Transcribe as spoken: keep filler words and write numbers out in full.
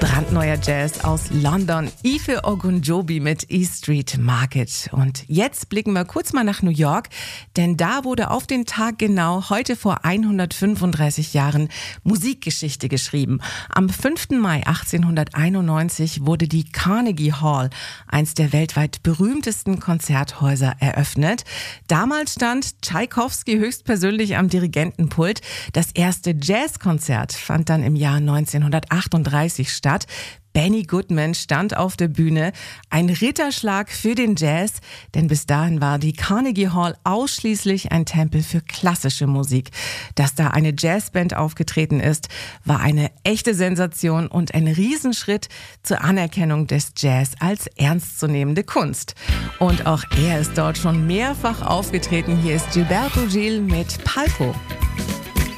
Brandneuer Jazz aus London. Ife Ogunjobi mit E Street Market. Und jetzt blicken wir kurz mal nach New York, denn da wurde auf den Tag genau heute vor hundertfünfunddreißig Jahren Musikgeschichte geschrieben. Am fünften Mai achtzehnhunderteinundneunzig wurde die Carnegie Hall, eins der weltweit berühmtesten Konzerthäuser, eröffnet. Damals stand Tschaikowski höchstpersönlich am Dirigentenpult. Das erste Jazzkonzert fand dann im Jahr neunzehnhundertachtunddreißig statt. Benny Goodman stand auf der Bühne. Ein Ritterschlag für den Jazz, denn bis dahin war die Carnegie Hall ausschließlich ein Tempel für klassische Musik. Dass da eine Jazzband aufgetreten ist, war eine echte Sensation und ein Riesenschritt zur Anerkennung des Jazz als ernstzunehmende Kunst. Und auch er ist dort schon mehrfach aufgetreten. Hier ist Gilberto Gil mit Palco.